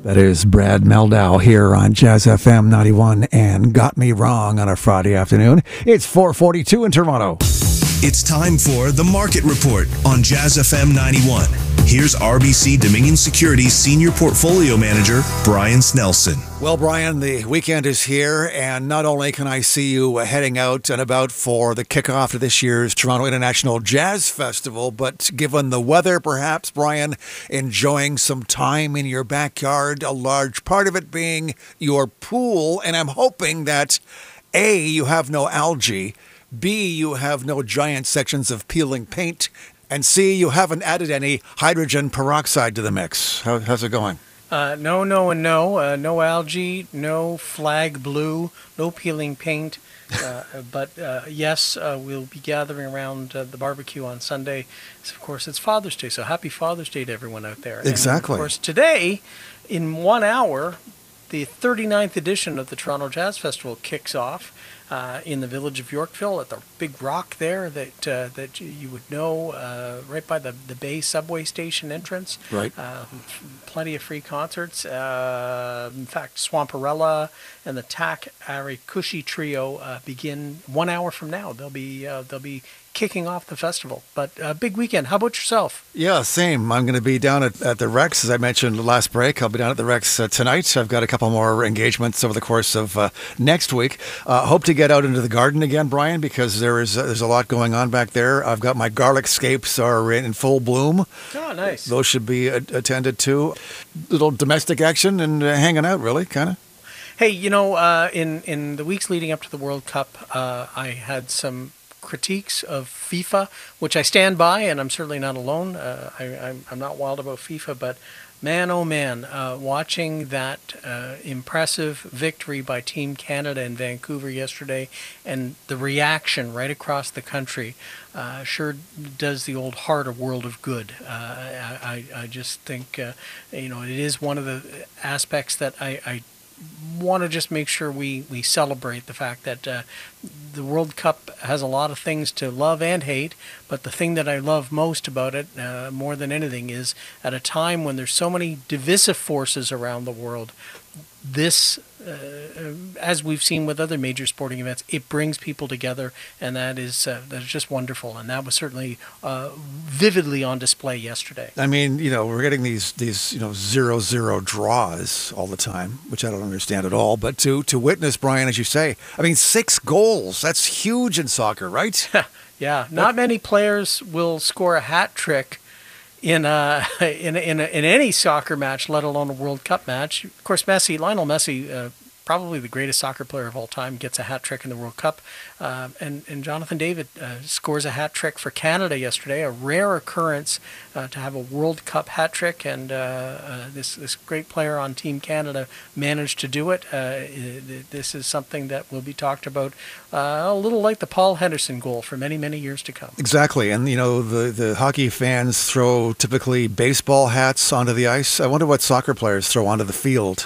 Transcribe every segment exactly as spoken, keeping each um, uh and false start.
That is Brad Meldau here on Jazz F M ninety-one and Got Me Wrong on a Friday afternoon. It's four forty-two in Toronto. It's time for The Market Report on Jazz F M ninety-one. Here's R B C Dominion Securities Senior Portfolio Manager, Brian Snelson. Well, Brian, the weekend is here, and not only can I see you heading out and about for the kickoff to this year's Toronto International Jazz Festival, but given the weather, perhaps, Brian, enjoying some time in your backyard, a large part of it being your pool, and I'm hoping that, A, you have no algae, B, you have no giant sections of peeling paint, and C, you haven't added any hydrogen peroxide to the mix. How, how's it going? Uh, no, no, and no. Uh, no algae, no flag blue, no peeling paint. Uh, but uh, yes, uh, we'll be gathering around uh, the barbecue on Sunday. So, of course, it's Father's Day, so happy Father's Day to everyone out there. Exactly. And, of course, today, in one hour, the thirty-ninth edition of the Toronto Jazz Festival kicks off. Uh, in the village of Yorkville at the big rock there that uh, that you would know uh, right by the, the Bay subway station entrance. Right. Uh, plenty of free concerts. Uh, in fact, Swamperella and the Tak Arikushi Trio uh, begin one hour from now. They'll be uh, they'll be kicking off the festival. But a uh, big weekend. How about yourself? Yeah, same. I'm going to be down at, at the Rex, as I mentioned last break. I'll be down at the Rex uh, tonight. I've got a couple more engagements over the course of uh, next week. Uh, hope to get out into the garden again, Brian, because there is uh, there's a lot going on back there. I've got my garlic scapes are in, in full bloom. Oh, nice. Those should be uh, attended to. Little domestic action and uh, hanging out, really, kind of. Hey, you know, uh, in, in the weeks leading up to the World Cup, uh, I had some critiques of FIFA, which I stand by, and I'm certainly not alone. Uh, I, I'm, I'm not wild about FIFA, but man, oh man, uh, watching that uh, impressive victory by Team Canada in Vancouver yesterday and the reaction right across the country uh, sure does the old heart a world of good. Uh, I, I, I just think, uh, you know, it is one of the aspects that I, I want to just make sure we, we celebrate the fact that uh, the World Cup has a lot of things to love and hate, but the thing that I love most about it, uh, more than anything, is at a time when there's so many divisive forces around the world, this, uh, as we've seen with other major sporting events, it brings people together, and that is uh, that is just wonderful. And that was certainly uh, vividly on display yesterday. I mean, you know, we're getting these these you know zero zero draws all the time, which I don't understand at all. But to to witness, Brian, as you say, I mean, six goals, that's huge in soccer, right? Yeah, not many players will score a hat trick in a, in a, in, a, in any soccer match, let alone a World Cup match. Of course, Messi, Lionel Messi, uh, probably the greatest soccer player of all time, gets a hat trick in the World Cup. Uh, and, and Jonathan David uh, scores a hat trick for Canada yesterday, a rare occurrence uh, to have a World Cup hat trick. And uh, uh, this, this great player on Team Canada managed to do it. Uh, this is something that will be talked about uh, a little like the Paul Henderson goal for many, many years to come. Exactly. And, you know, the, the hockey fans throw typically baseball hats onto the ice. I wonder what soccer players throw onto the field.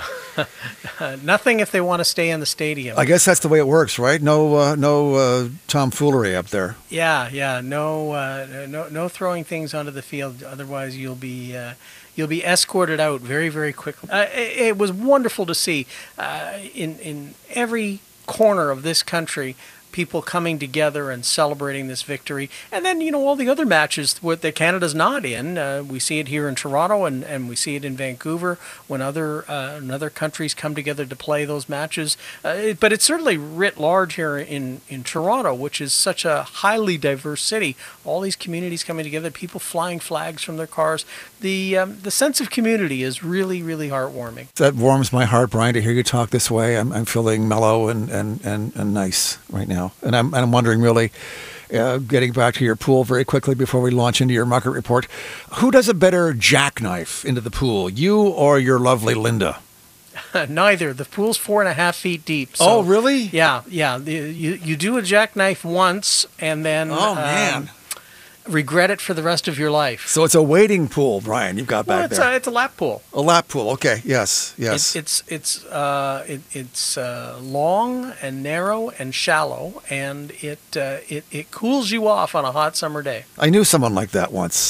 uh, nothing if they want to stay in the stadium. I guess that's the way it works, right? No, uh, no uh, tomfoolery up there. Yeah, yeah. No, uh, no, no throwing things onto the field. Otherwise, you'll be uh, you'll be escorted out very, very quickly. Uh, it, it was wonderful to see uh, in in every corner of this country, people coming together and celebrating this victory. And then, you know, all the other matches that Canada's not in. Uh, we see it here in Toronto, and, and we see it in Vancouver when other uh, other countries come together to play those matches. Uh, it, but it's certainly writ large here in, in Toronto, which is such a highly diverse city. All these communities coming together, people flying flags from their cars. The um, the sense of community is really, really heartwarming. That warms my heart, Brian, to hear you talk this way. I'm, I'm feeling mellow and, and, and, and nice right now. And I'm, and I'm wondering, really, uh, getting back to your pool very quickly before we launch into your market report, who does a better jackknife into the pool, you or your lovely Linda? Neither. The pool's four and a half feet deep. So, oh, really? Yeah, yeah. The, you you do a jackknife once, and then oh um, man, regret it for the rest of your life. So it's a wading pool, Brian. You've got well, back it's there. A, it's a lap pool. A lap pool. Okay. Yes. Yes. It, it's it's uh, it, it's uh, long and narrow and shallow, and it uh, it it cools you off on a hot summer day. I knew someone like that once.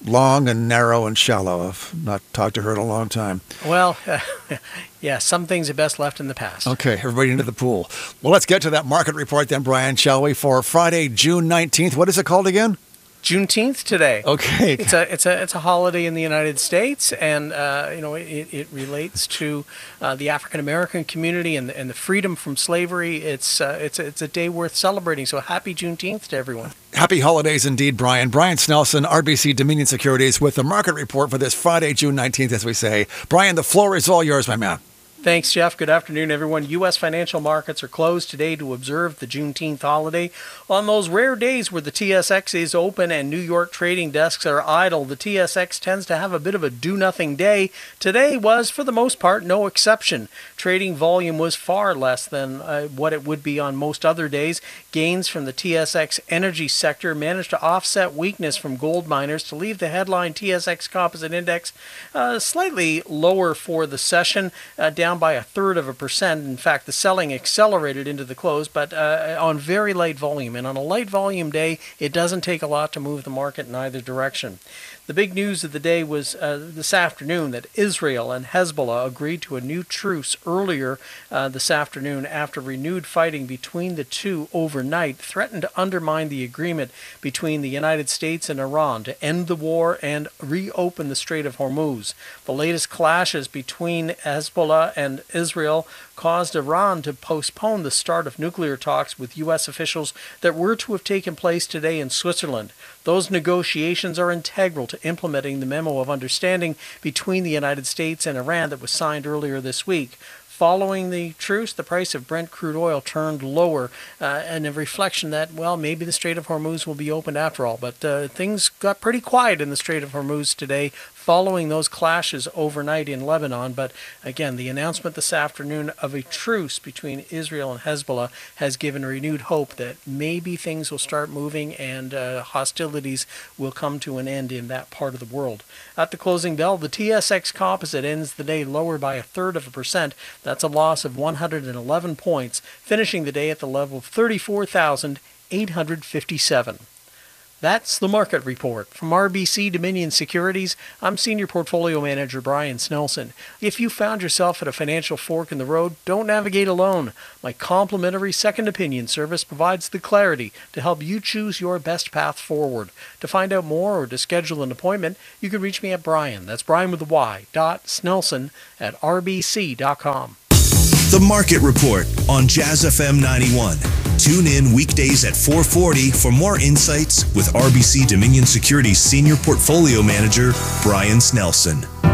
long and narrow and shallow. I've not talked to her in a long time. Well, uh, yeah, some things are best left in the past. Okay, everybody into the pool. Well, let's get to that market report then, Brian, shall we, for Friday, June nineteenth. What is it called again? Juneteenth today. Okay. It's a it's a it's a holiday in the United States, and uh, you know it, it relates to uh, the African American community and the, and the freedom from slavery. It's uh, it's a, it's a day worth celebrating. So happy Juneteenth to everyone. Happy holidays indeed, Brian. Brian Snelson, R B C Dominion Securities, with the market report for this Friday, June nineteenth, as we say. Brian, the floor is all yours, my man. Thanks, Jeff. Good afternoon, everyone. U S financial markets are closed today to observe the Juneteenth holiday. On those rare days where the T S X is open and New York trading desks are idle, the T S X tends to have a bit of a do-nothing day. Today was, for the most part, no exception. Trading volume was far less than uh, what it would be on most other days. Gains from the T S X energy sector managed to offset weakness from gold miners to leave the headline T S X Composite Index uh, slightly lower for the session, uh, down by a third of a percent. In fact, the selling accelerated into the close, but uh, on very light volume. And on a light volume day, it doesn't take a lot to move the market in either direction. The big news of the day was uh, this afternoon that Israel and Hezbollah agreed to a new truce earlier uh, this afternoon after renewed fighting between the two overnight threatened to undermine the agreement between the United States and Iran to end the war and reopen the Strait of Hormuz. The latest clashes between Hezbollah and Israel caused Iran to postpone the start of nuclear talks with U S officials that were to have taken place today in Switzerland. Those negotiations are integral to implementing the memo of understanding between the United States and Iran that was signed earlier this week. Following the truce, the price of Brent crude oil turned lower, uh, and a reflection that, well, maybe the Strait of Hormuz will be opened after all. But uh, things got pretty quiet in the Strait of Hormuz today following those clashes overnight in Lebanon. But again, the announcement this afternoon of a truce between Israel and Hezbollah has given renewed hope that maybe things will start moving and uh, hostilities will come to an end in that part of the world. At the closing bell, the T S X Composite ends the day lower by a third of a percent. That's a loss of one hundred eleven points, finishing the day at the level of thirty-four thousand eight hundred fifty-seven. That's the market report. From R B C Dominion Securities, I'm Senior Portfolio Manager Brian Snelson. If you found yourself at a financial fork in the road, don't navigate alone. My complimentary second opinion service provides the clarity to help you choose your best path forward. To find out more or to schedule an appointment, you can reach me at Brian, that's Brian with a Y, dot Snelson at R B C dot com. The Market Report on Jazz F M ninety-one. Tune in weekdays at four forty for more insights with R B C Dominion Securities Senior Portfolio Manager Brian Snelson.